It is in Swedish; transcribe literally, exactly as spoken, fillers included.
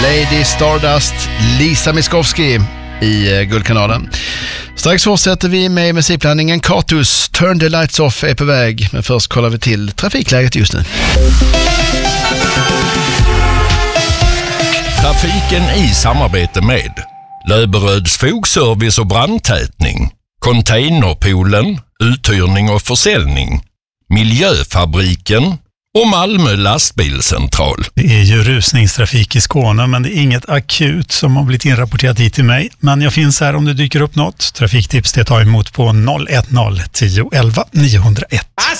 Lady Stardust, Lisa Miskovsky i Guldkanalen. Strax fortsätter vi med musikblandningen Katus. Turn the lights off är på väg, men först kollar vi till trafikläget just nu. Trafiken i samarbete med Löberöds fogservice och brandtätning, Containerpoolen, uthyrning och försäljning, Miljöfabriken och Malmö lastbilscentral. Det är ju rusningstrafik i Skåne, men det är inget akut som har blivit inrapporterat hit till mig. Men jag finns här om det dyker upp något. Trafiktips det tar emot på noll ett noll tio elva niohundraett.